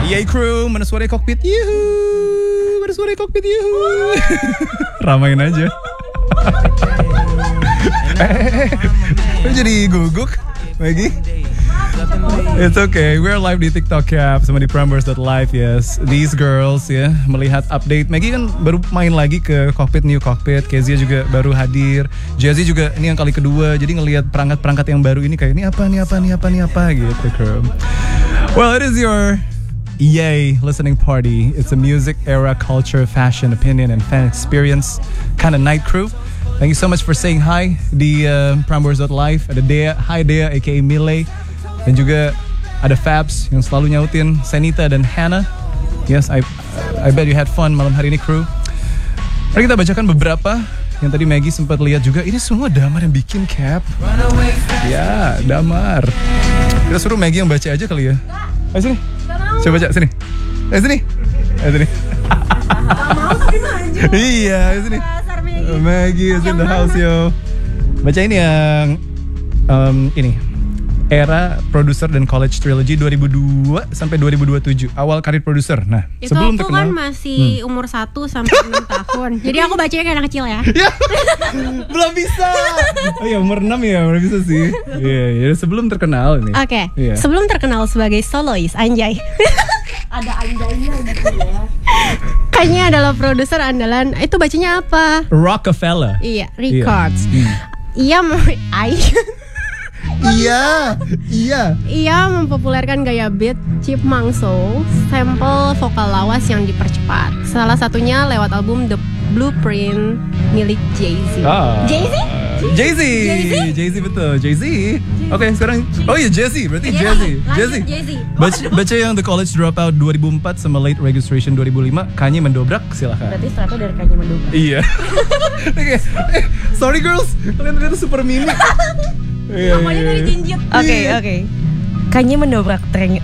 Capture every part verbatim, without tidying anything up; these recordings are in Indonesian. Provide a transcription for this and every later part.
Yay crew, mana suara kokpit, yuhu, mana suara kokpit, yuhu. Ramain aja. Lu jadi guguk, Maggie? It's okay, we're live di TikTok Cap sama di Prambors dot live, yes. These girls ya, melihat update. Maggie kan baru main lagi ke kokpit, new kokpit. Kezia juga baru hadir. Jazzy juga ini yang kali kedua. Jadi ngelihat perangkat-perangkat yang baru ini kayak ini apa, nih apa, nih apa, nih apa gitu, crew. Well, it is your Yay listening party. It's a music, era, culture, fashion, opinion, and fan experience kind of night, crew. Thank you so much for saying hi di uh, Prambors dot live. Ada Dea, hi Dea aka Miley. Dan juga ada Fabs yang selalu nyautin, Senita dan Hannah. Yes, I I bet you had fun malam hari ini, crew. Mari kita bacakan beberapa yang tadi Maggie sempat lihat juga. Ini semua Damar yang bikin, Cap. Ya, Damar. Kita suruh Maggie yang baca aja kali ya. Ayo sini. Coba baca sini. Ayo sini. Ayo sini. Mau tapi maju. Iya, ayo sini. Maggie is in the house, yo. Baca ini yang um, ini. Era produser dan college trilogy dua ribu dua sampai dua ribu dua puluh tujuh. Awal karir produser. Nah, itu sebelum aku terkenal, kan masih hmm. umur satu sampai enam tahun. Jadi aku bacanya kayak anak kecil ya. Belum bisa. Oh iya, umur enam ya, belum bisa sih. Iya, yeah, yeah. Sebelum terkenal ini. Oke. Okay. Yeah. Sebelum terkenal sebagai solois, anjay. Ada anjaynya gitu ya. Kayaknya adalah produser andalan. Itu bacanya apa? Rockefeller. Iya, Records. Iya. Ia mau ai. Iya, iya. Ia mempopulerkan gaya beat Chipmunk Soul, sampel vokal lawas yang dipercepat. Salah satunya lewat album The Blueprint milik Jay-Z. Ah. Jay-Z? Jay-Z. Jay-Z betul, Jay-Z. Oke, okay, sekarang oh iya Jay-Z, berarti yeah, Jay-Z. Jay-Z. Jay-Z. Baca, baca yang The College Dropout dua ribu empat sama Late Registration dua ribu lima, Kanye mendobrak, silakan. Berarti satu dari Kanye mendobrak. Iya. Oke. Okay. Eh, sorry girls, kalian ternyata super mini. Namanya dari jinjit. Oke, oke. Kanye mendobrak tren.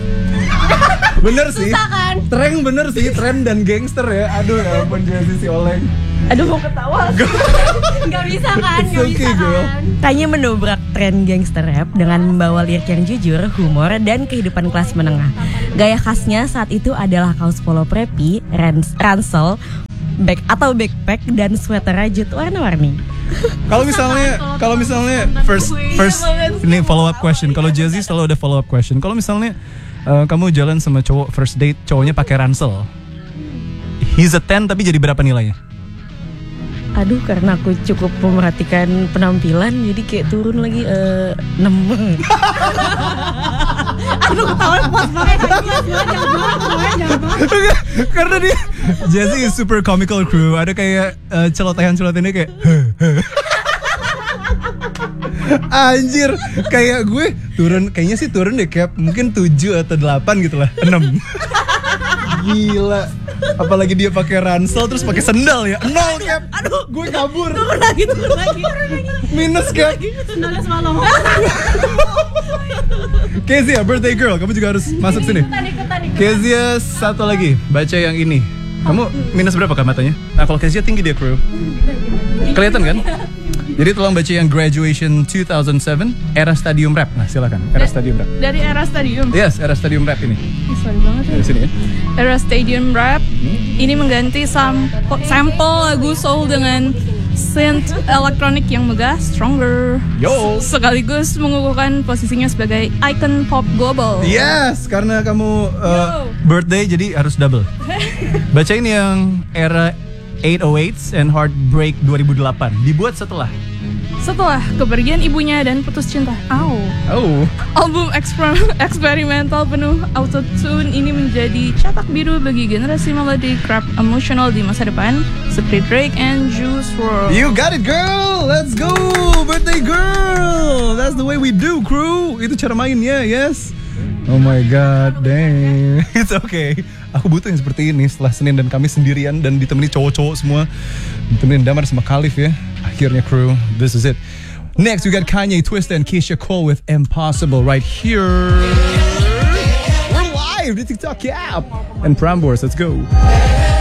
Bener sih. Susah kan? Tren bener sih, tren dan gangster ya. Aduh, ya ampun Jazzy si Oleng. Aduh, mau ketawa. Gak bisa kan? It's Gak okay, bisa girl. kan? Kanye mendobrak tren gangster rap dengan membawa lirik yang jujur, humor, dan kehidupan kelas menengah. Gaya khasnya saat itu adalah kaos polo preppy, rans- ransel, bag atau backpack, dan sweater rajut warna-warni. Kalau misalnya, kalau misalnya first first ini follow up question. Kalau Jazzy selalu ada follow up question. Kalau misalnya uh, kamu jalan sama cowok first date, cowoknya pakai ransel, he's a ten tapi jadi berapa nilainya? Aduh, karena aku cukup memperhatikan penampilan, jadi kayak turun lagi uh, enam. Aduh, ketahuan puas banget. Karena dia Jazzy is super comical, crew. Ada kayak uh, celotehan-celotehannya kayak anjir, kayak gue turun, kayaknya sih turun deh Cap, mungkin tujuh atau delapan gitu lah, enam. Gila. Apalagi dia pakai ransel terus pakai sendal ya. Nol, Cap. Aduh, gue kabur. Turun lagi, turun lagi. Minus, Cap. Sendalnya semalam. Kezia, birthday girl, kamu juga harus masuk sini. Kezia, satu lagi, baca yang ini. Kamu minus berapa kan matanya? Nah, kalau Kezia tinggi dia, crew. Kelihatan kan? Jadi tolong baca yang Graduation two thousand seven, Era Stadium Rap. Nah, silakan. Era Stadium Rap. Dari Era Stadium. Yes, Era Stadium Rap ini. Sorry banget ya. Dari sini ya. Era Stadium Rap. Hmm? Ini mengganti sample, sample lagu soul dengan synth elektronik yang megah, Stronger. Yo. Sekaligus mengukuhkan posisinya sebagai icon pop global. Yes, karena kamu uh, birthday jadi harus double. Bacain yang Era eight oh eights and Heartbreak dua ribu delapan. Dibuat setelah Setelah kepergian ibunya dan putus cinta. Au. Oh. Album eksper- eksperimental penuh autotune ini menjadi cetak biru bagi generasi melodic rap emosional di masa depan seperti Drake and Juice world. You got it, girl. Let's go, birthday girl. That's the way we do, crew. Itu cara mainnya, yes. Oh my god, dang. It's okay. Aku butuh yang seperti ini setelah Senin dan Kamis sendirian dan ditemani cowok-cowok semua. Ditemenin Damar sama Khalif ya. Akhirnya, crew, this is it. Next, we got Kanye, Twista, and Keisha Cole with Impossible right here. We're live di TikTok app. And Prambors, let's go.